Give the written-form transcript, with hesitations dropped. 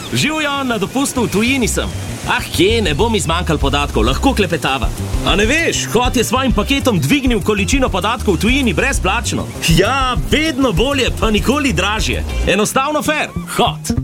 Živjo, na dopustu v tujini sem. Kje, ne bo mi zmanjkal podatkov, lahko klepetava. A ne veš, Hot je svojim paketom dvignil količino podatkov v tujini brezplačno. Ja, vedno bolje, pa nikoli dražje. Enostavno fair. Hot.